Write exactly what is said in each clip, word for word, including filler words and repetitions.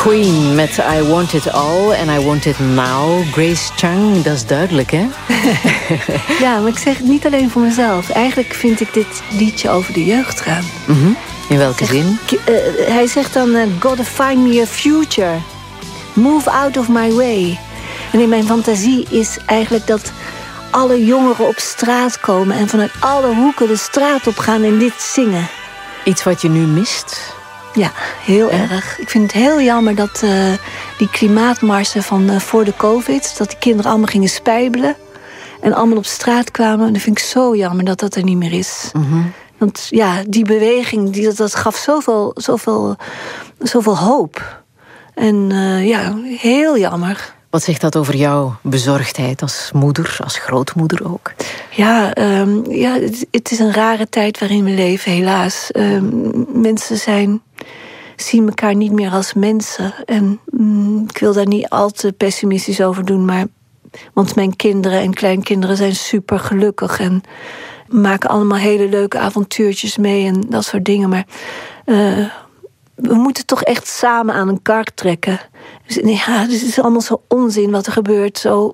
Queen met I Want It All and I Want It Now. Grace Chung, dat is duidelijk, hè? Ja, maar ik zeg het niet alleen voor mezelf. Eigenlijk vind ik dit liedje over de jeugd gaan. Mm-hmm. In welke Zeg, zin? Uh, hij zegt dan, uh, gotta find me a future. Move out of my way. En in mijn fantasie is eigenlijk dat alle jongeren op straat komen en vanuit alle hoeken de straat op gaan en dit zingen. Iets wat je nu mist? Ja, heel ja? erg. Ik vind het heel jammer dat uh, die klimaatmarsen van uh, voor de covid, dat die kinderen allemaal gingen spijbelen en allemaal op straat kwamen. En dat vind ik zo jammer dat dat er niet meer is. Mm-hmm. Want ja, die beweging, die, dat, dat gaf zoveel, zoveel, zoveel hoop. En uh, ja, heel jammer. Wat zegt dat over jouw bezorgdheid als moeder, als grootmoeder ook? Ja, um, ja het, het is een rare tijd waarin we leven, helaas. Um, mensen zijn, zien elkaar niet meer als mensen. En um, ik wil daar niet al te pessimistisch over doen, maar want mijn kinderen en kleinkinderen zijn super gelukkig en maken allemaal hele leuke avontuurtjes mee en dat soort dingen. Maar uh, we moeten toch echt samen aan een kar trekken. Dus, ja, dit is allemaal zo onzin wat er gebeurt. Zo,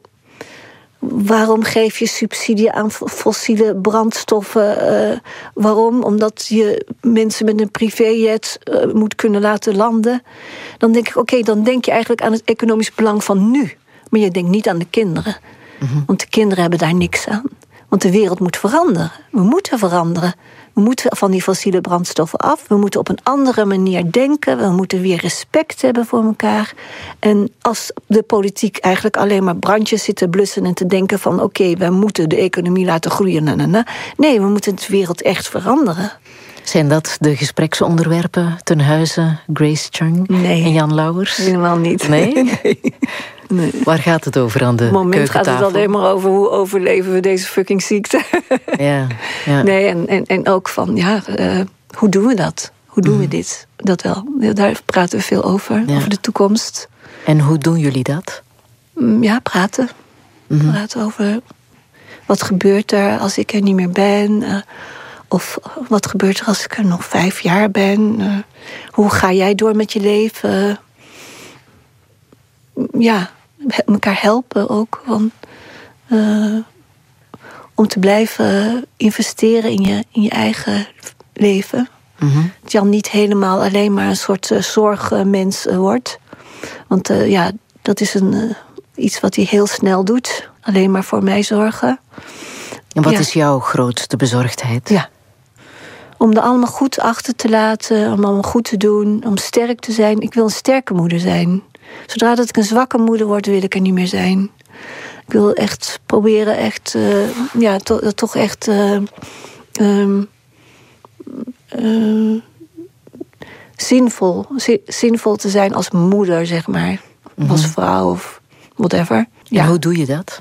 waarom geef je subsidie aan fossiele brandstoffen? Uh, waarom? Omdat je mensen met een privéjet uh, moet kunnen laten landen. Dan denk ik, oké, okay, dan denk je eigenlijk aan het economisch belang van nu. Maar je denkt niet aan de kinderen. Mm-hmm. Want de kinderen hebben daar niks aan. Want de wereld moet veranderen. We moeten veranderen. We moeten van die fossiele brandstoffen af. We moeten op een andere manier denken. We moeten weer respect hebben voor elkaar. En als de politiek eigenlijk alleen maar brandjes zit te blussen en te denken van oké, okay, we moeten de economie laten groeien. Na, na, na. Nee, we moeten de wereld echt veranderen. Zijn dat de gespreksonderwerpen ten huize Grace Chung nee, en Jan Lauwers? Helemaal niet. Nee? Nee. Nee. Waar gaat het over aan de keukentafel? Op het moment gaat het alleen maar over hoe overleven we deze fucking ziekte. Ja, ja. Nee, en, en, en ook van, ja, uh, hoe doen we dat? Hoe doen mm. we dit? Dat wel. Daar praten we veel over, ja. Over de toekomst. En hoe doen jullie dat? Ja, praten. Mm-hmm. Praten over wat gebeurt er als ik er niet meer ben. Uh, of wat gebeurt er als ik er nog vijf jaar ben. Uh, hoe ga jij door met je leven? Uh, ja, elkaar helpen ook. Want, uh, om te blijven investeren in je, in je eigen leven. Mm-hmm. Dat je dan niet helemaal alleen maar een soort uh, zorgmens uh, wordt. Want uh, ja, dat is een, uh, iets wat hij heel snel doet. Alleen maar voor mij zorgen. En wat ja. is jouw grootste bezorgdheid? Ja. Om er allemaal goed achter te laten. Om allemaal goed te doen. Om sterk te zijn. Ik wil een sterke moeder zijn. Zodra dat ik een zwakke moeder word, wil ik er niet meer zijn. Ik wil echt proberen echt, uh, ja, to- toch echt uh, um, uh, zinvol, zi- zinvol te zijn als moeder, zeg maar. Mm-hmm. Als vrouw of whatever. Ja. En hoe doe je dat?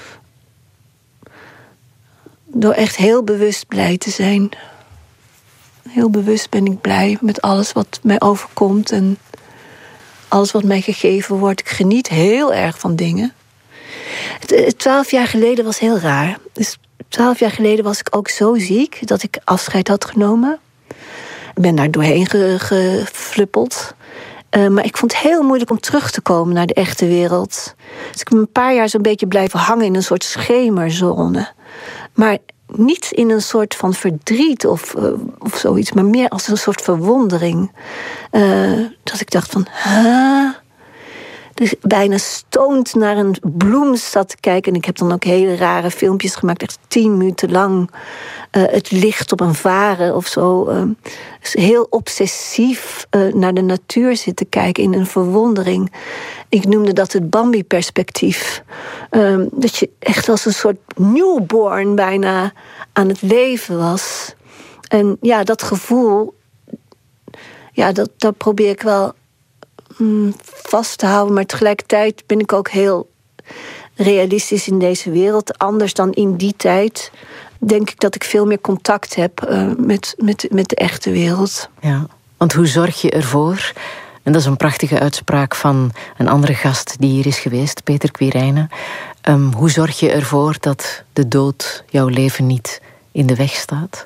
Door echt heel bewust blij te zijn. Heel bewust ben ik blij met alles wat mij overkomt en alles wat mij gegeven wordt. Ik geniet heel erg van dingen. Twaalf jaar geleden was heel raar. Dus twaalf jaar geleden was ik ook zo ziek dat ik afscheid had genomen. Ik ben daar doorheen ge- gefluppeld. Uh, maar ik vond het heel moeilijk om terug te komen naar de echte wereld. Dus ik ben een paar jaar zo'n beetje blijven hangen in een soort schemerzone. Maar niet in een soort van verdriet of, uh, of zoiets, maar meer als een soort verwondering. Uh, dat ik dacht van, huh? Dus bijna stoned naar een bloem zat te kijken. En ik heb dan ook hele rare filmpjes gemaakt, echt tien minuten lang. Uh, het licht op een varen of zo. Uh, dus heel obsessief uh, naar de natuur zitten kijken in een verwondering. Ik noemde dat het Bambi-perspectief. Uh, dat je echt als een soort newborn bijna aan het leven was. En ja, dat gevoel, ja, dat, dat probeer ik wel mm, vast te houden. Maar tegelijkertijd ben ik ook heel realistisch in deze wereld. Anders dan in die tijd denk ik dat ik veel meer contact heb uh, met, met, met de echte wereld. Ja, want hoe zorg je ervoor? En dat is een prachtige uitspraak van een andere gast die hier is geweest, Peter Quirijnen. Um, hoe zorg je ervoor dat de dood jouw leven niet in de weg staat?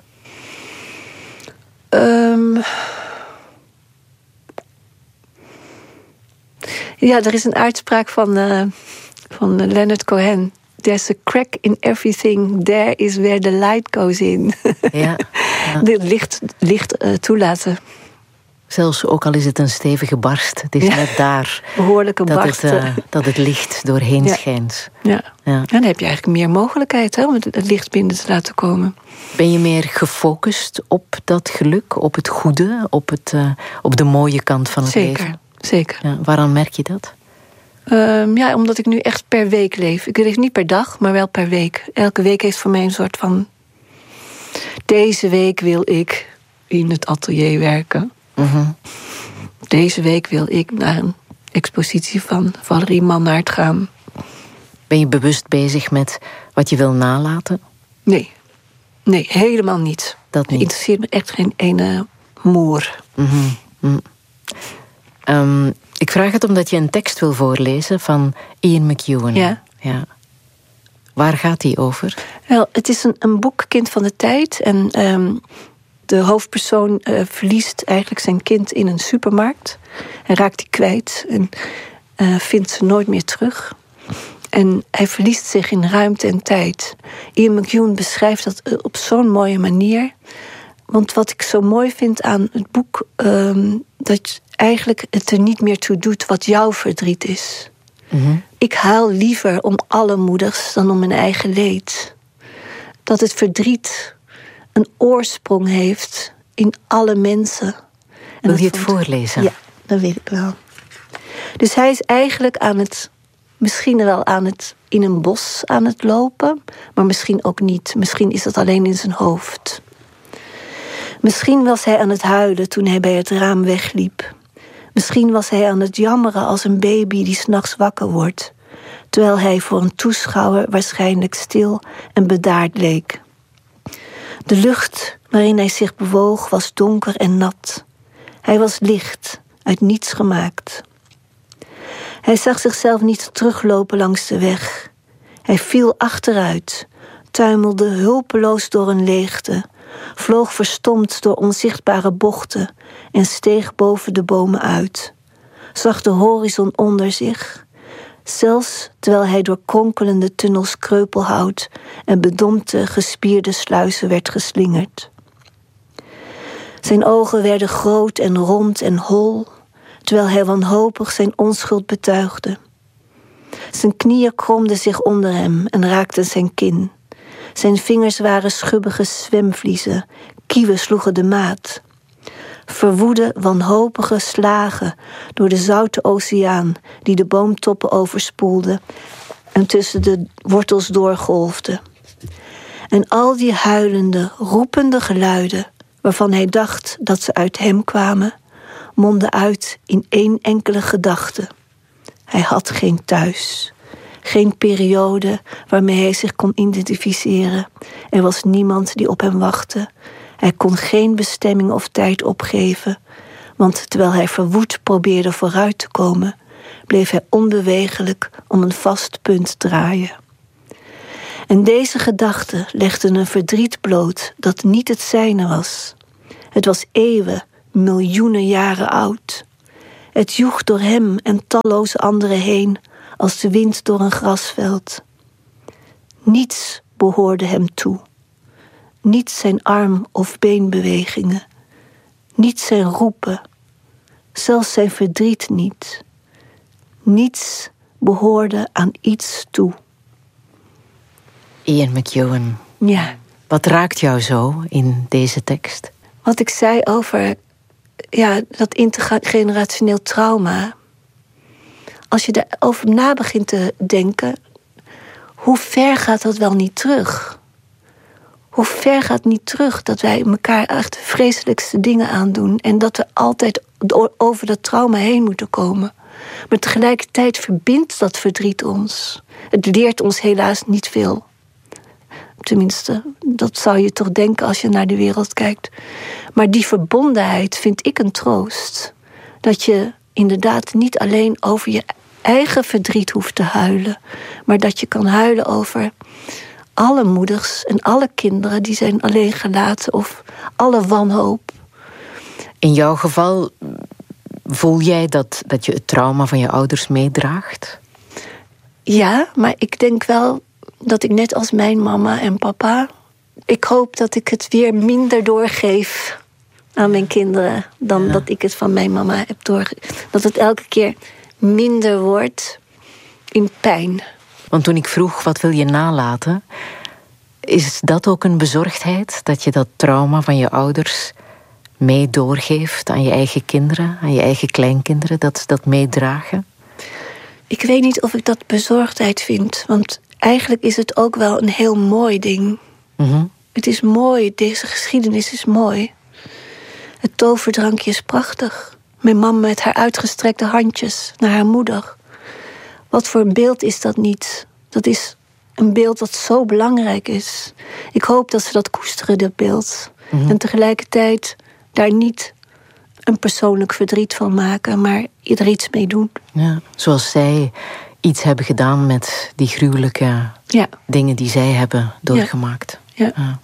Um, Ja, er is een uitspraak van, uh, van Leonard Cohen. There's a crack in everything. There is where the light goes in. Ja, ja. Het licht, licht uh, toelaten. Zelfs ook al is het een stevige barst. Het is ja. net daar behoorlijke dat barst. Het, uh, dat het licht doorheen ja. schijnt. Ja. Ja. En dan heb je eigenlijk meer mogelijkheid hè, om het, het licht binnen te laten komen. Ben je meer gefocust op dat geluk, op het goede, op, het, uh, op de mooie kant van het zeker, leven? Zeker. Ja, waaraan merk je dat? Um, ja, omdat ik nu echt per week leef. Ik leef niet per dag, maar wel per week. Elke week heeft voor mij een soort van... Deze week wil ik in het atelier werken. Mm-hmm. Deze week wil ik naar een expositie van Valerie Mannaert gaan. Ben je bewust bezig met wat je wil nalaten? Nee, nee, helemaal niet. Dat niet? Het interesseert me echt geen ene moer. Mm-hmm. Mm. Um, ik vraag het omdat je een tekst wil voorlezen van Ian McEwan. Ja. ja. Waar gaat die over? Wel, het is een, een boek, Kind van de Tijd. En um, de hoofdpersoon uh, verliest eigenlijk zijn kind in een supermarkt. Hij raakt die kwijt en uh, vindt ze nooit meer terug. En hij verliest zich in ruimte en tijd. Ian McEwan beschrijft dat uh, op zo'n mooie manier. Want wat ik zo mooi vind aan het boek... Um, dat eigenlijk het er niet meer toe doet wat jouw verdriet is. Mm-hmm. Ik huil liever om alle moeders dan om mijn eigen leed. Dat het verdriet een oorsprong heeft in alle mensen. En wil je het voorlezen? Ja, dat weet ik wel. Dus hij is eigenlijk aan het... misschien wel aan het in een bos aan het lopen... maar misschien ook niet. Misschien is dat alleen in zijn hoofd. Misschien was hij aan het huilen toen hij bij het raam wegliep. Misschien was hij aan het jammeren als een baby die 's nachts wakker wordt... terwijl hij voor een toeschouwer waarschijnlijk stil en bedaard leek. De lucht waarin hij zich bewoog was donker en nat. Hij was licht, uit niets gemaakt. Hij zag zichzelf niet teruglopen langs de weg. Hij viel achteruit, tuimelde hulpeloos door een leegte... vloog verstomd door onzichtbare bochten en steeg boven de bomen uit. Zag de horizon onder zich, zelfs terwijl hij door kronkelende tunnels kreupelhout en bedompte gespierde sluizen werd geslingerd. Zijn ogen werden groot en rond en hol, terwijl hij wanhopig zijn onschuld betuigde. Zijn knieën kromden zich onder hem en raakten zijn kin. Zijn vingers waren schubbige zwemvliezen, kieuwen sloegen de maat. Verwoede, wanhopige slagen door de zoute oceaan die de boomtoppen overspoelde en tussen de wortels doorgolfde. En al die huilende, roepende geluiden, waarvan hij dacht dat ze uit hem kwamen, mondden uit in één enkele gedachte. Hij had geen thuis. Geen periode waarmee hij zich kon identificeren. Er was niemand die op hem wachtte. Hij kon geen bestemming of tijd opgeven. Want terwijl hij verwoed probeerde vooruit te komen, bleef hij onbewegelijk om een vast punt draaien. En deze gedachten legden een verdriet bloot dat niet het zijne was. Het was eeuwen, miljoenen jaren oud. Het joeg door hem en talloze anderen heen als de wind door een grasveld. Niets behoorde hem toe. Niet zijn arm- of beenbewegingen. Niet zijn roepen. Zelfs zijn verdriet niet. Niets behoorde aan iets toe. Ian McEwan. Ja. Wat raakt jou zo in deze tekst? Wat ik zei over ja, dat intergenerationeel trauma. Als je erover na begint te denken, hoe ver gaat dat wel niet terug? Hoe ver gaat niet terug dat wij elkaar echt de vreselijkste dingen aandoen en dat we altijd over dat trauma heen moeten komen. Maar tegelijkertijd verbindt dat verdriet ons. Het leert ons helaas niet veel. Tenminste, dat zou je toch denken als je naar de wereld kijkt. Maar die verbondenheid vind ik een troost. Dat je inderdaad niet alleen over je eigen verdriet hoeft te huilen, maar dat je kan huilen over alle moeders en alle kinderen die zijn alleen gelaten of alle wanhoop. In jouw geval Voel jij dat, dat je het trauma van je ouders meedraagt? Ja, maar ik denk wel dat ik net als mijn mama en papa... ik hoop dat ik het weer minder doorgeef aan mijn kinderen... dan ja. dat ik het van mijn mama heb doorgegeven. Dat het elke keer minder wordt in pijn. Want toen ik vroeg, wat wil je nalaten... is dat ook een bezorgdheid? Dat je dat trauma van je ouders mee doorgeeft aan je eigen kinderen... aan je eigen kleinkinderen, dat ze dat meedragen? Ik weet niet of ik dat bezorgdheid vind. Want eigenlijk is het ook wel een heel mooi ding. Mm-hmm. Het is mooi, deze geschiedenis is mooi. Het toverdrankje is prachtig. Mijn mama met haar uitgestrekte handjes naar haar moeder. Wat voor een beeld is dat niet? Dat is een beeld dat zo belangrijk is. Ik hoop dat ze dat koesteren, dat beeld. Mm-hmm. En tegelijkertijd daar niet een persoonlijk verdriet van maken... maar er iets mee doen. Ja, zoals zij iets hebben gedaan met die gruwelijke ja. dingen die zij hebben doorgemaakt. Ja. Ja.